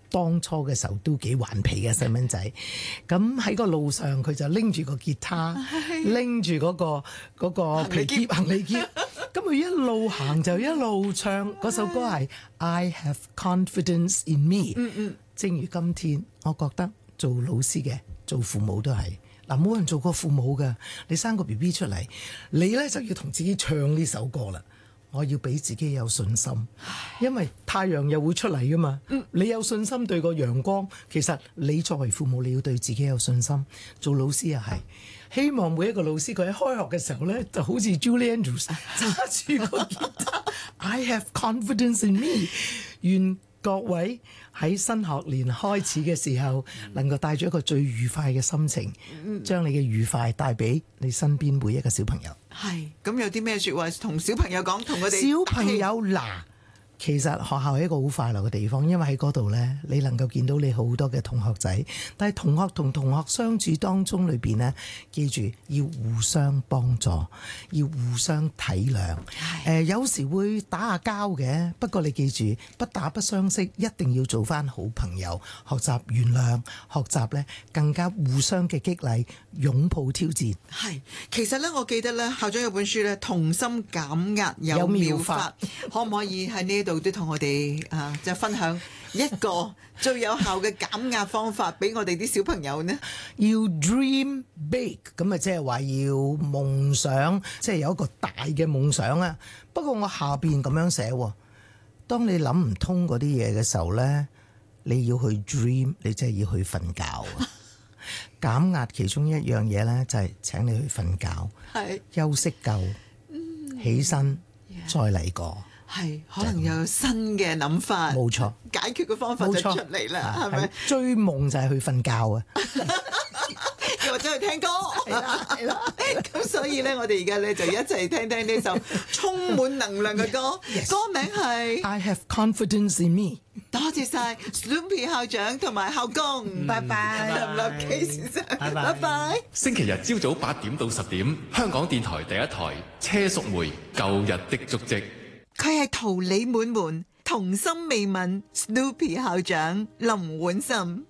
當初嘅時候都幾頑皮嘅細蚊仔，咁喺個路上佢就拎住個吉他，拎住嗰個皮篋行李篋，咁佢一路行就一路唱嗰首歌係 I Have Confidence in Me。正如今天，我覺得做老師嘅、做父母都係嗱，冇人做過父母㗎，你生個 BB 出嚟，你咧就要同自己唱呢首歌啦。我要俾自己有信心，因為太陽又會出嚟㗎嘛。你有信心對個陽光，其實你作為父母，你要對自己有信心。做老師又係希望每一個老師佢喺開學嘅時候咧，就好似 Julie Andrews 揸住個吉他，I have confidence in me。願各位喺新學年開始嘅時候，能夠帶住一個最愉快嘅心情，將你嘅愉快帶俾你身邊每一個小朋友。 係，咁有啲咩説話同小朋友講？同我哋小朋友嗱，其實學校係一個好快樂嘅地方，因為喺嗰度呢，你能夠見到你好多嘅同學仔。但係同學同同學相處當中裏邊呢，記住要互相幫助，要互相體諒。有時會打下交嘅，不過你記住，不打不相識，一定要做翻好朋友，學習原諒，學習呢更加互相嘅激勵，擁抱挑戰。 係，其實咧，我記得咧，校長有本書咧，童心減壓有妙法，可唔可以喺呢度都同我哋就分享一個最有效嘅減壓方法俾我哋啲小朋友呢？ 要 dream big， 咁啊即係話要夢想，即係有一個大嘅夢想啊。不過我下邊咁樣寫，當你諗唔通嗰啲嘢嘅時候呢，你要去 dream， 你真係要去瞓覺啊。減壓其中一樣嘢呢，就係請你去瞓覺，休息夠，起身再嚟過。係， 可能有新嘅諗法， 冇錯， 解決嘅方法就出嚟啦，係咪？ 追夢就係去瞓覺啊， 又或者去聽歌，係啦。咁所以咧，我哋而家咧就一齊聽聽呢首充滿能量嘅歌，歌名係 I Have Confidence in Me。 多謝晒 Snoopy 校長同埋校工，拜拜，林立基先生，拜拜。 星期日朝早8點到10點，香港電台第一台車淑梅舊日的足跡。 佢係桃李滿門、童心未泯 Snoopy 校長林婉岑。